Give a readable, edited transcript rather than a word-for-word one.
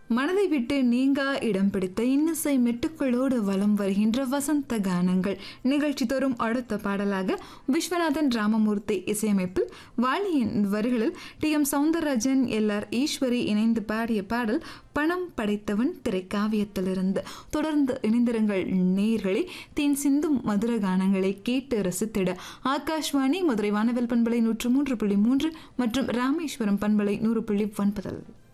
மனதை விட்டு நீங்கா இடம் பிடித்த இன்னிசை மெட்டுக்களோடு வலம் வருகின்ற வசந்த கானங்கள் நிகழ்ச்சி தோறும் அடுத்த பாடலாக விஸ்வநாதன் ராமமூர்த்தி இசையமைப்பில் வாலியின் வரிகளில் TM சௌந்தரராஜன் LR ஈஸ்வரி இணைந்து பாடிய பாடல் பணம் படைத்தவன் திரைக்காவியத்திலிருந்து. தொடர்ந்து இணைந்திருங்கள் நேயர்களே. தேன் சிந்தும் மதுர கானங்களை கேட்டு ரசித்திட ஆகாஷ்வாணி மதுரை வானவில் பண்பலை 103.3 மற்றும் ராமேஸ்வரம் பண்பலை 100.9.